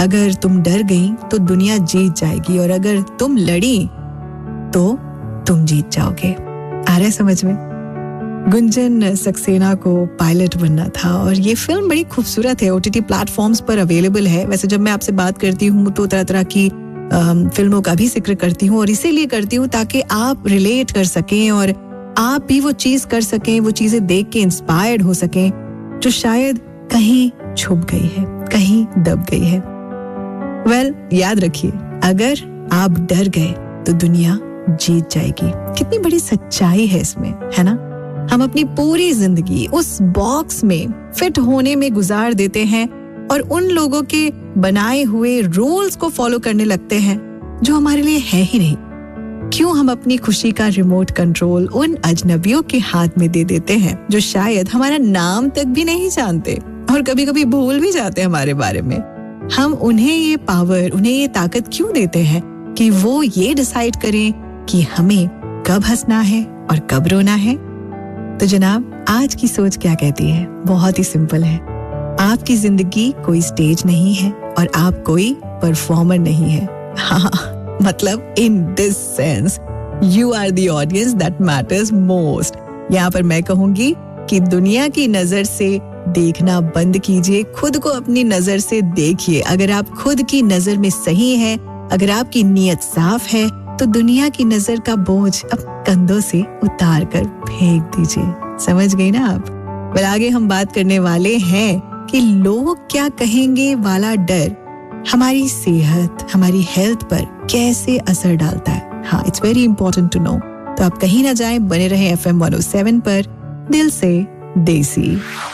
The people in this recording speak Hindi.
अगर तुम डर गई तो दुनिया जीत जाएगी, और अगर तुम लड़ी तो तुम जीत जाओगे। आ रहा है समझ में? गुंजन सक्सेना को पायलट बनना था, और ये फिल्म बड़ी खूबसूरत है, OTT प्लेटफॉर्म्स पर अवेलेबल है। वैसे जब मैं आपसे बात करती हूँ तो तरह तरह की फिल्मों का भी जिक्र करती हूँ, और इसीलिए करती हूँ ताकि आप रिलेट कर सकें और आप भी वो चीज कर सकें, वो चीजें देख के इंस्पायर्ड हो सकें जो शायद कहीं छुप गई है, कहीं दब गई है। याद रखिए, अगर आप डर गए तो दुनिया जीत जाएगी। कितनी बड़ी सच्चाई है इसमें, है ना? हम अपनी पूरी जिंदगी उस बॉक्स में फिट होने में गुजार देते हैं और उन लोगों के बनाए हुए रूल्स को फॉलो करने लगते हैं जो हमारे लिए है ही नहीं। क्यों हम अपनी खुशी का रिमोट कंट्रोल उन अजनबियों के हाथ में दे देते हैं जो शायद हमारा नाम तक भी नहीं जानते और कभी कभी भूल भी जाते हैं हमारे बारे में। हम उन्हें ये पावर, उन्हें ये ताकत क्यों देते हैं कि वो ये डिसाइड करें कि हमें कब हंसना है और कब रोना है? तो जनाब, आज की सोच क्या कहती है? बहुत ही सिंपल है। आपकी जिंदगी कोई स्टेज नहीं है और आप कोई परफॉर्मर नहीं है। हाँ, मतलब in this sense you are the audience that matters most. यहाँ पर मैं कहूंगी कि दुनिया की नजर से देखना बंद कीजिए, खुद को अपनी नजर से देखिए। अगर आप खुद की नजर में सही हैं, अगर आपकी नीयत साफ है, तो दुनिया की नजर का बोझ अब कंधों से उतार कर फेंक दीजिए। समझ गई ना आप? आगे हम बात करने वाले हैं कि लोग क्या कहेंगे वाला डर हमारी सेहत, हमारी हेल्थ पर कैसे असर डालता है। हाँ, it's very important to know. तो आप कहीं ना जाएं, बने रहें FM 107 पर, दिल से देसी।